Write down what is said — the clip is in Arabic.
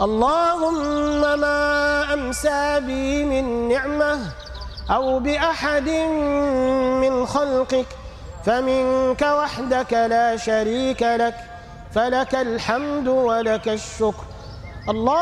اللهم ما أمسى بي من نعمة أو بأحد من خلقك فمنك وحدك لا شريك لك، فلك الحمد ولك الشكر.